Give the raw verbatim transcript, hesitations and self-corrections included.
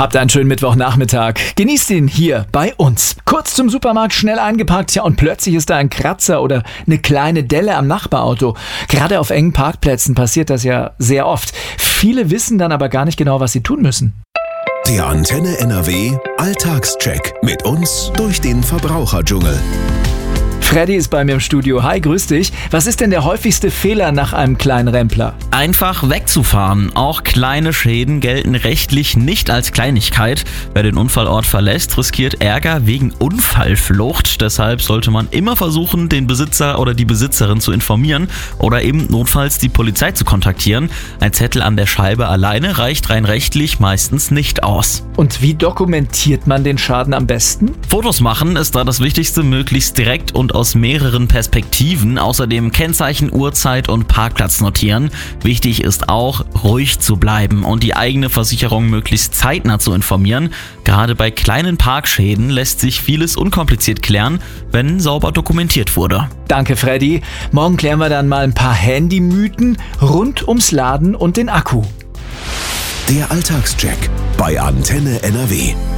Habt einen schönen Mittwochnachmittag. Genießt ihn hier bei uns. Kurz zum Supermarkt, schnell eingeparkt, ja, und plötzlich ist da ein Kratzer oder eine kleine Delle am Nachbarauto. Gerade auf engen Parkplätzen passiert das ja sehr oft. Viele wissen dann aber gar nicht genau, was sie tun müssen. Der Antenne N R W Alltagscheck mit uns durch den Verbraucherdschungel. Freddy ist bei mir im Studio. Hi, grüß dich. Was ist denn der häufigste Fehler nach einem kleinen Rempler? Einfach wegzufahren. Auch kleine Schäden gelten rechtlich nicht als Kleinigkeit. Wer den Unfallort verlässt, riskiert Ärger wegen Unfallflucht. Deshalb sollte man immer versuchen, den Besitzer oder die Besitzerin zu informieren oder eben notfalls die Polizei zu kontaktieren. Ein Zettel an der Scheibe alleine reicht rein rechtlich meistens nicht aus. Und wie dokumentiert man den Schaden am besten? Fotos machen ist da das Wichtigste, möglichst direkt und aus mehreren Perspektiven. Außerdem Kennzeichen, Uhrzeit und Parkplatz notieren. Wichtig ist auch, ruhig zu bleiben und die eigene Versicherung möglichst zeitnah zu informieren. Gerade bei kleinen Parkschäden lässt sich vieles unkompliziert klären, wenn sauber dokumentiert wurde. Danke, Freddy. Morgen klären wir dann mal ein paar Handymythen rund ums Laden und den Akku. Der Alltagscheck bei Antenne N R W.